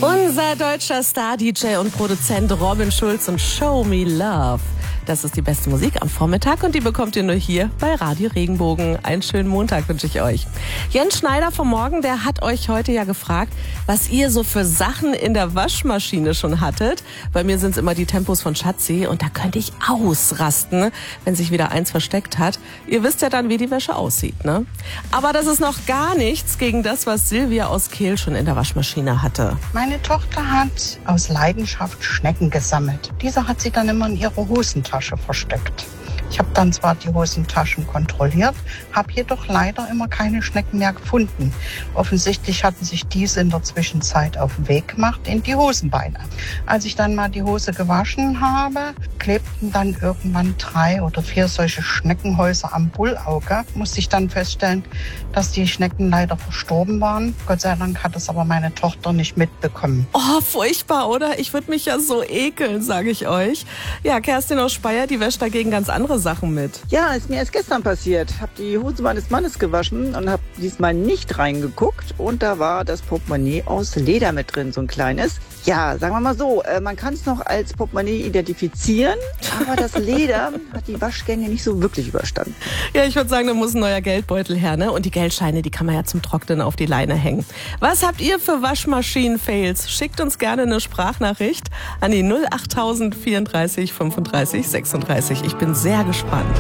Unser deutscher Star-DJ und Produzent Robin Schulz und Show Me Love. Das ist die beste Musik am Vormittag und die bekommt ihr nur hier bei Radio Regenbogen. Einen schönen Montag wünsche ich euch. Jens Schneider vom Morgen, der hat euch heute ja gefragt, was ihr so für Sachen in der Waschmaschine schon hattet. Bei mir sind es immer die Tempos von Schatzi und da könnte ich ausrasten, wenn sich wieder eins versteckt hat. Ihr wisst ja dann, wie die Wäsche aussieht, ne? Aber das ist noch gar nichts gegen das, was Silvia aus Kehl schon in der Waschmaschine hatte. Meine Tochter hat aus Leidenschaft Schnecken gesammelt. Diese hat sie dann immer in ihrer Hosentasche versteckt. Ich habe dann zwar die Hosentaschen kontrolliert, habe jedoch leider immer keine Schnecken mehr gefunden. Offensichtlich hatten sich diese in der Zwischenzeit auf den Weg gemacht in die Hosenbeine. Als ich dann mal die Hose gewaschen habe, klebten dann irgendwann 3 oder 4 solche Schneckenhäuser am Bullauge. Musste ich dann feststellen, dass die Schnecken leider verstorben waren. Gott sei Dank hat es aber meine Tochter nicht mitbekommen. Oh, furchtbar, oder? Ich würde mich ja so ekeln, sage ich euch. Ja, Kerstin aus Speyer, die wäscht dagegen ganz andere Sachen mit. Ja, ist mir erst gestern passiert. Habe die Hose meines Mannes gewaschen und habe diesmal nicht reingeguckt. Und da war das Portemonnaie aus Leder mit drin, so ein kleines. Ja, sagen wir mal so, man kann es noch als Portemonnaie identifizieren, aber das Leder hat die Waschgänge nicht so wirklich überstanden. Ja, ich würde sagen, da muss ein neuer Geldbeutel her, ne? Und die Geldscheine, die kann man ja zum Trocknen auf die Leine hängen. Was habt ihr für Waschmaschinen-Fails? Schickt uns gerne eine Sprachnachricht an die 08000 34 35 36. Ich bin sehr gespannt.